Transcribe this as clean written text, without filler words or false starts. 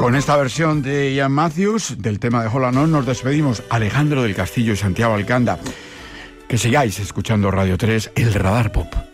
Con esta versión de Ian Matthews del tema de Hold On nos despedimos. Alejandro del Castillo y Santiago Alcanda. Que sigáis escuchando Radio 3, el Radar Pop.